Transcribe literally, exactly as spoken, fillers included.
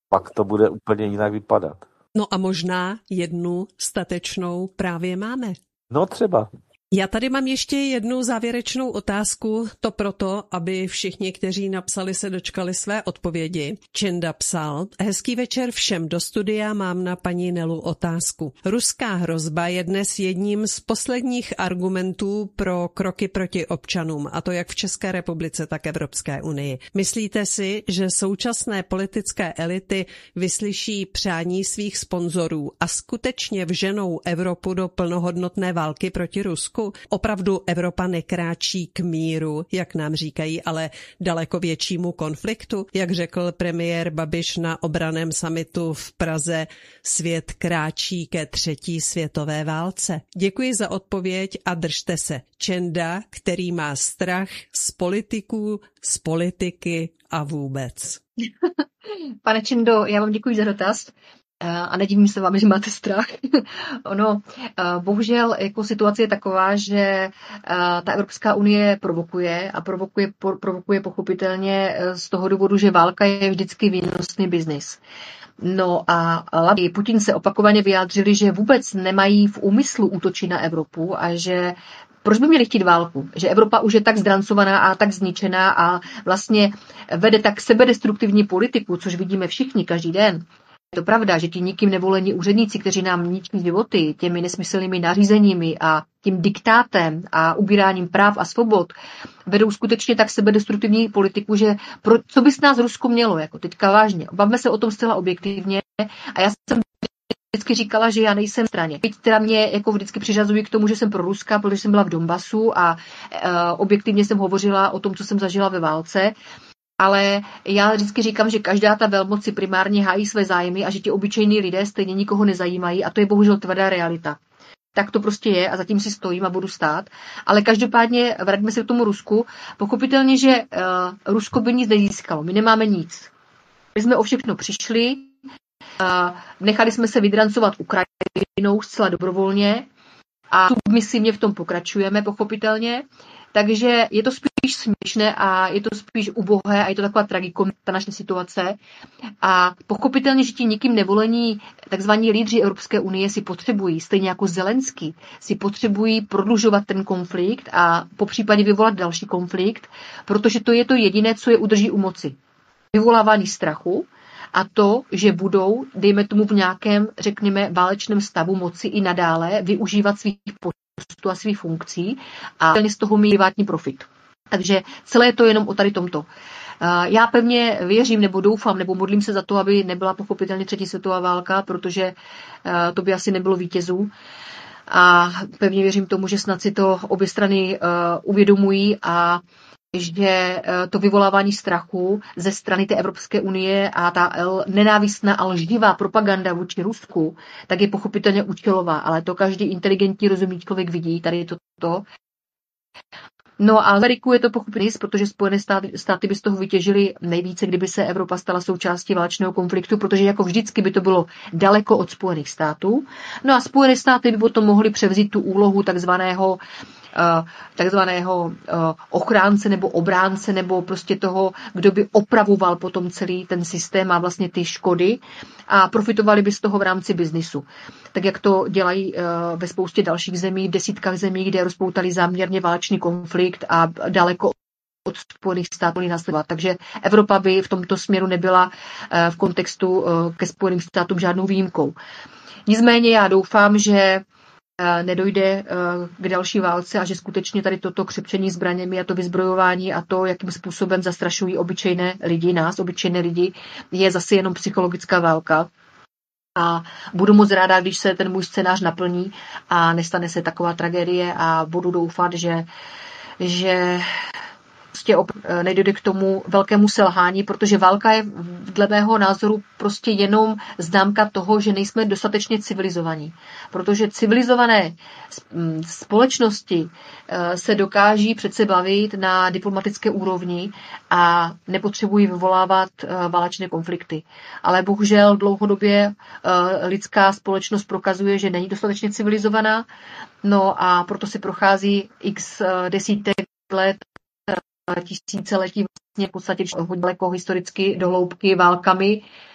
pak to bude úplně jinak vypadat. No a možná jednu statečnou právě máme. No třeba. Já tady mám ještě jednu závěrečnou otázku, to proto, aby všichni, kteří napsali, se dočkali své odpovědi. Čenda psal: hezký večer všem do studia, mám na paní Nelu otázku. Ruská hrozba je dnes jedním z posledních argumentů pro kroky proti občanům, a to jak v České republice, tak Evropské unii. Myslíte si, že současné politické elity vyslyší přání svých sponzorů a skutečně vženou Evropu do plnohodnotné války proti Rusku? Opravdu Evropa nekráčí k míru, jak nám říkají, ale daleko většímu konfliktu. Jak řekl premiér Babiš na obranném summitu v Praze, svět kráčí ke třetí světové válce. Děkuji za odpověď a držte se. Čenda, který má strach z politiků, z politiky a vůbec. Pane Čendo, já vám děkuji za dotaz. A nedivím se vám, že máte strach. Ono, bohužel, jako situace je taková, že ta Evropská unie provokuje a provokuje, provokuje pochopitelně z toho důvodu, že válka je vždycky výnosný biznis. No a Putin se opakovaně vyjádřili, že vůbec nemají v úmyslu útočit na Evropu a že proč by měli chtít válku? Že Evropa už je tak zdrancovaná a tak zničená a vlastně vede tak sebedestruktivní politiku, což vidíme všichni každý den. Je to pravda, že ti nikým nevolení úředníci, kteří nám ničí životy těmi nesmyslnými nařízeními a tím diktátem a ubíráním práv a svobod, vedou skutečně tak sebedestruktivní politiku, že pro, co by s nás Rusko mělo, jako teďka vážně. Bavme se o tom zcela objektivně a já jsem vždycky říkala, že já nejsem v straně. Teď teda mě jako vždycky přiřazují k tomu, že jsem pro Ruska, protože jsem byla v Donbasu a e, objektivně jsem hovořila o tom, co jsem zažila ve válce. Ale já vždycky říkám, že každá ta velmoc si primárně hájí své zájmy a že ti obyčejní lidé stejně nikoho nezajímají a to je bohužel tvrdá realita. Tak to prostě je a zatím si stojím a budu stát. Ale každopádně vraťme se k tomu Rusku. Pochopitelně, že uh, Rusko by nic nezískalo. My nemáme nic. My jsme o všechno přišli, uh, nechali jsme se vydrancovat Ukrajinou zcela dobrovolně a submisivně v tom pokračujeme, pochopitelně. Takže je to spíš směšné a je to spíš ubohé a je to taková tragikomická ta naše situace. A pochopitelně, že ti nikým nevolení takzvaní lídři Evropské unie si potřebují, stejně jako Zelenský, si potřebují prodlužovat ten konflikt a popřípadě vyvolat další konflikt, protože to je to jediné, co je udrží u moci. Vyvolávání strachu a to, že budou, dejme tomu v nějakém, řekněme, válečném stavu moci i nadále využívat svých postů a svých funkcí a z toho mít privátní profit. Takže celé je to jenom o tady tomto. Já pevně věřím, nebo doufám, nebo modlím se za to, aby nebyla pochopitelně třetí světová válka, protože to by asi nebylo vítězů. A pevně věřím tomu, že snad si to obě strany uvědomují a že to vyvolávání strachu ze strany té Evropské unie a ta nenávistná a lživá propaganda vůči Rusku, tak je pochopitelně účelová, ale to každý inteligentní, rozumný člověk vidí, tady je to to. No a Ameriku je to pochopitelně, protože Spojené státy, státy by z toho vytěžily nejvíce, kdyby se Evropa stala součástí válečného konfliktu, protože jako vždycky by to bylo daleko od Spojených států. No a Spojené státy by potom mohly převzít tu úlohu takzvaného takzvaného ochránce nebo obránce nebo prostě toho, kdo by opravoval potom celý ten systém a vlastně ty škody a profitovali by z toho v rámci biznisu. Tak jak to dělají ve spoustě dalších zemí, v desítkách zemí, kde rozpoutali záměrně válečný konflikt a daleko od Spojených států následovat. Takže Evropa by v tomto směru nebyla v kontextu ke Spojeným státům žádnou výjimkou. Nicméně já doufám, že nedojde k další válce a že skutečně tady toto křepčení zbraněmi a to vyzbrojování a to, jakým způsobem zastrašují obyčejné lidi, nás, obyčejné lidi, je zase jenom psychologická válka. A budu moc ráda, když se ten můj scénář naplní a nestane se taková tragédie a budu doufat, že, že prostě nedojde k tomu velkému selhání, protože válka je dle mého názoru prostě jenom známka toho, že nejsme dostatečně civilizovaní. Protože civilizované společnosti se dokáží přece bavit na diplomatické úrovni a nepotřebují vyvolávat válečné konflikty. Ale bohužel dlouhodobě lidská společnost prokazuje, že není dostatečně civilizovaná, no a proto si prochází x desítek let tisíciletí vlastně v podstatě hodně daleko historicky do hloubky válkami,